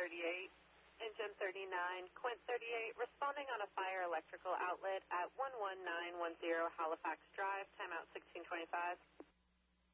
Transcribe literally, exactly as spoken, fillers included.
thirty-eight, engine thirty-nine, Quint thirty-eight, responding on a fire electrical outlet at one one nine one zero Halifax Drive, timeout sixteen twenty-five.